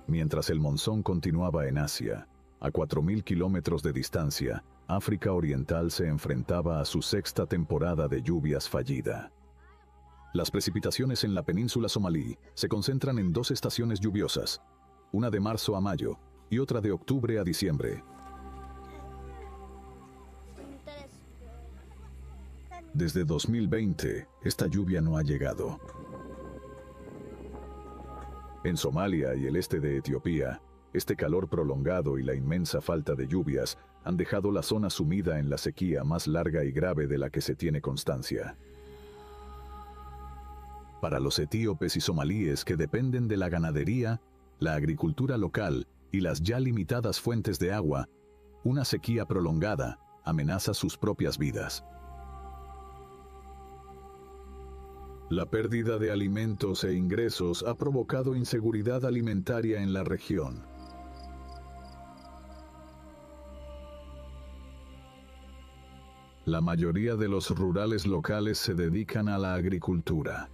Mientras el monzón continuaba en Asia, a 4.000 kilómetros de distancia, África Oriental se enfrentaba a su sexta temporada de lluvias fallida. Las precipitaciones en la península somalí se concentran en dos estaciones lluviosas, una de marzo a mayo y otra de octubre a diciembre. Desde 2020, esta lluvia no ha llegado. En Somalia y el este de Etiopía, este calor prolongado y la inmensa falta de lluvias han dejado la zona sumida en la sequía más larga y grave de la que se tiene constancia. Para los etíopes y somalíes que dependen de la ganadería, la agricultura local y las ya limitadas fuentes de agua, una sequía prolongada amenaza sus propias vidas. La pérdida de alimentos e ingresos ha provocado inseguridad alimentaria en la región. La mayoría de los rurales locales se dedican a la agricultura.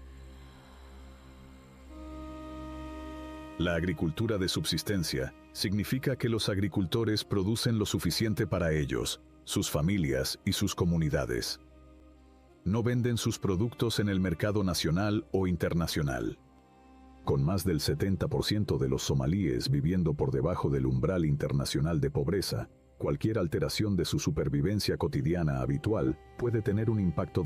La agricultura de subsistencia significa que los agricultores producen lo suficiente para ellos, sus familias y sus comunidades. No venden sus productos en el mercado nacional o internacional. Con más del 70% de los somalíes viviendo por debajo del umbral internacional de pobreza, cualquier alteración de su supervivencia cotidiana habitual puede tener un impacto